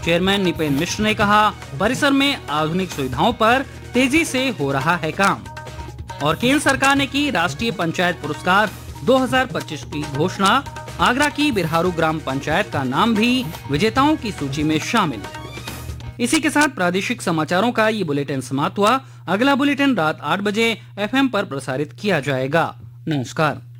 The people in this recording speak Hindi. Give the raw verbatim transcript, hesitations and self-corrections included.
चेयरमैन निपेन मिश्र ने कहा, परिसर में आधुनिक सुविधाओं पर तेजी से हो रहा है काम। और केंद्र सरकार ने की राष्ट्रीय पंचायत पुरस्कार दो हज़ार पच्चीस की घोषणा। आगरा की बिरहारू ग्राम पंचायत का नाम भी विजेताओं की सूची में शामिल। इसी के साथ प्रादेशिक समाचारों का ये बुलेटिन समाप्त हुआ। अगला बुलेटिन रात आठ बजे एफ एम पर प्रसारित किया जाएगा। नमस्कार।